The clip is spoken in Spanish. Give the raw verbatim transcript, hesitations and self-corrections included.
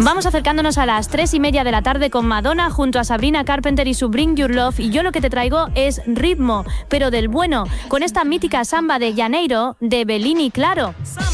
Vamos acercándonos a las tres y media de la tarde con Madonna junto a Sabrina Carpenter y su Bring Your Love, y yo lo que te traigo es ritmo, pero del bueno, con esta mítica samba de Janeiro de Bellini, claro.